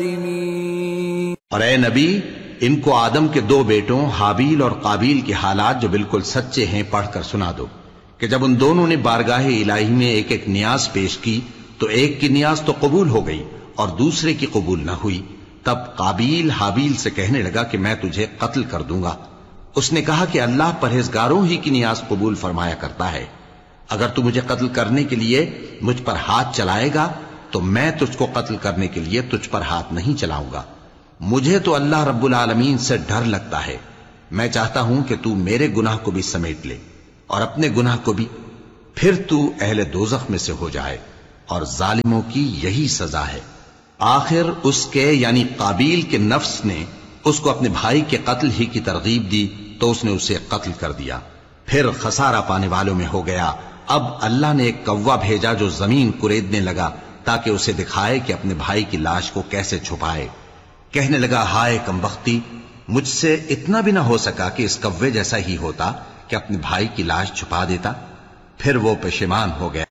اور اے نبی، ان کو آدم کے دو بیٹوں حابیل اور قابیل کے حالات جو بالکل سچے ہیں پڑھ کر سنا دو کہ جب ان دونوں نے بارگاہ الہی میں ایک ایک نیاز پیش کی تو ایک کی نیاز تو قبول ہو گئی اور دوسرے کی قبول نہ ہوئی۔ تب قابیل حابیل سے کہنے لگا کہ میں تجھے قتل کر دوں گا۔ اس نے کہا کہ اللہ پرہیزگاروں ہی کی نیاز قبول فرمایا کرتا ہے، اگر تو مجھے قتل کرنے کے لیے مجھ پر ہاتھ چلائے گا تو میں تجھ کو قتل کرنے کے لیے تجھ پر ہاتھ نہیں چلاؤں گا۔ مجھے تو اللہ رب العالمین سے ڈر لگتا ہے، میں چاہتا ہوں کہ تو میرے گناہ کو بھی سمیٹ لے اور اپنے گناہ کو بھی، پھر تو اہل دوزخ میں سے ہو جائے، اور ظالموں کی یہی سزا ہے۔ آخر اس کے یعنی قابیل کے نفس نے اس کو اپنے بھائی کے قتل ہی کی ترغیب دی تو اس نے اسے قتل کر دیا، پھر خسارہ پانے والوں میں ہو گیا۔ اب اللہ نے ایک کوا بھیجا جو زمین کریدنے لگا تاکہ اسے دکھائے کہ اپنے بھائی کی لاش کو کیسے چھپائے۔ کہنے لگا ہائے کمبختی، مجھ سے اتنا بھی نہ ہو سکا کہ اس کوے جیسا ہی ہوتا کہ اپنے بھائی کی لاش چھپا دیتا۔ پھر وہ پشیمان ہو گیا۔